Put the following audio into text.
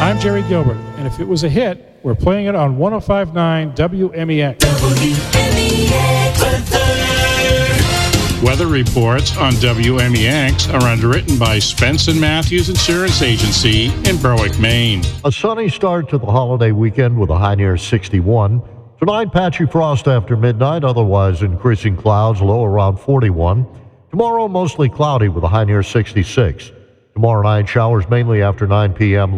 I'm Jerry Gilbert, and if it was a hit, we're playing it on 105.9 WMEX. Weather reports on WMEX are underwritten by Spence & Matthews Insurance Agency in Berwick, Maine. A sunny start to the holiday weekend with a high near 61. Tonight, patchy frost after midnight, otherwise increasing clouds, low around 41. Tomorrow, mostly cloudy with a high near 66. Tomorrow night, showers mainly after 9 p.m.